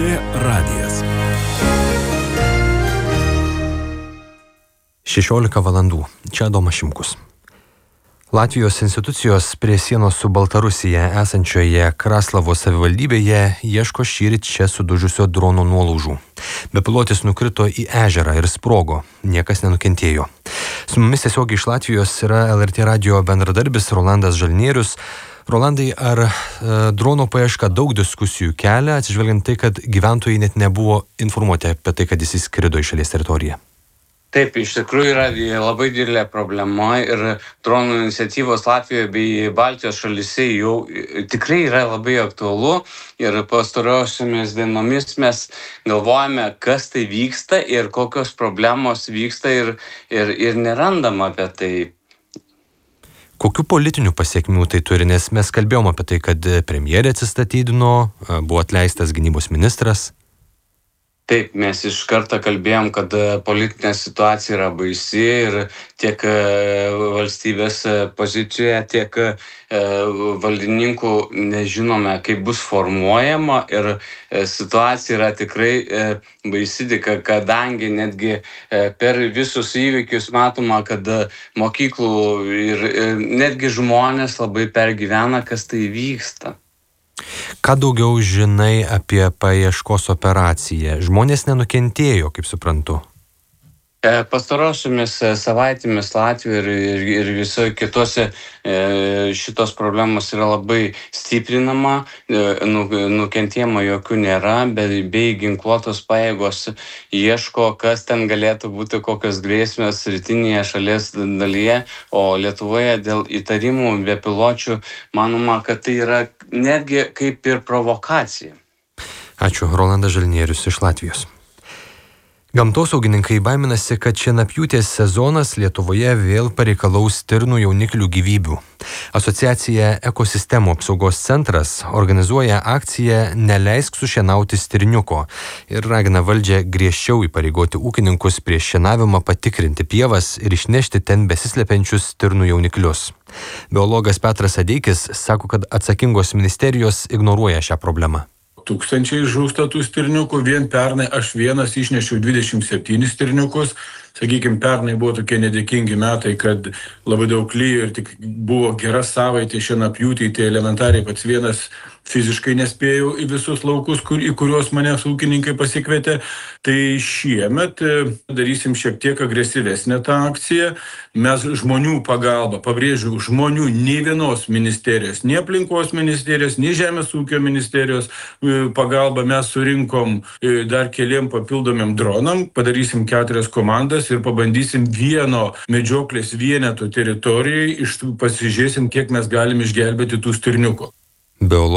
LRT radijas. 16 valandų. Čia Adomas Šimkus. Latvijos institucijos prie sienos su Baltarusija esančioje Kraslavos savivaldybėje ieško šįryt čia sudužusio drono nuolaužų. Bepilotis nukrito į ežerą ir sprogo. Niekas nenukentėjo. Su mumis tiesiogiai iš Latvijos yra LRT radio bendradarbis Rolandas Žalnierius. Rolandai, ar drono paieška daug diskusijų kelia, atsižvelgiant tai, kad gyventojai net nebuvo informuoti apie tai, kad jis įskrido į šalies teritoriją? Taip, iš tikrųjų yra labai didelė problema ir dronų iniciatyvos Latvijoje bei Baltijos šalyse jau tikrai yra labai aktualu ir pastarosiomis dienomis mes galvojame, kas tai vyksta ir kokios problemos vyksta ir nerandam apie tai. Kokių politinių pasiekmių tai turi, nes mes kalbėjom apie tai, kad premjerė atsistatydino, buvo atleistas gynybos ministras. Taip, mes iš karto kalbėjom, kad politinė situacija yra baisi ir tiek valstybės pozicijoje, tiek valdininkų nežinome, kaip bus formuojama ir situacija yra tikrai baisi, kadangi netgi per visus įvykius matoma, kad mokyklų ir netgi žmonės labai pergyvena, kas tai vyksta. Ką daugiau žinai apie paieškos operaciją? Žmonės nenukentėjo, kaip suprantu. Pastarosiomis savaitėmis Latvijoje ir visoje kitose šitos problemos yra labai stiprinama, nukentėjimo jokių nėra, bei ginkluotos pajėgos ieško, kas ten galėtų būti, kokios grėsmės rytinėje šalies dalyje, o Lietuvoje dėl įtarimų bepiločių manoma, kad tai yra netgi kaip ir provokacija. Ačiū, Rolandas Žalnierius iš Latvijos. Gamtosaugininkai baiminasi, kad šienapjūtės sezonas Lietuvoje vėl pareikalaus stirnų jauniklių gyvybių. Asociacija Ekosistemų apsaugos centras organizuoja akciją Neleisk sušienauti stirniuko ir ragina valdžią griežčiau įpareigoti ūkininkus prieš šienavimą patikrinti pievas ir išnešti ten besislepiančius stirnų jauniklius. Biologas Petras Adeikis sako, kad atsakingos ministerijos ignoruoja šią problemą. Tūkstančiai žūsta tų stirniukų, vien pernai aš vienas išnešiau 27 stirniukus. Sakykime, pernai buvo tokie nedėkingi metai, kad labai daug lyjo ir tik buvo gera savaitė šienapjūtei, tai elementariai pats vienas fiziškai nespėjau į visus laukus, į kuriuos manęs ūkininkai pasikvietė. Tai šiemet darysim šiek tiek agresyvesnę tą akciją. Mes žmonių pagalba, pabrėžiu, žmonių, nei vienos ministerijos, nei aplinkos ministerijos, nei žemės ūkio ministerijos pagalba mes surinkom dar keliem papildomiem dronam, padarysim 4 komandas ir pabandysim vieno medžioklės vieneto teritorijai, pasižiūrėsim, kiek mes galim išgelbėti tų stirniukų.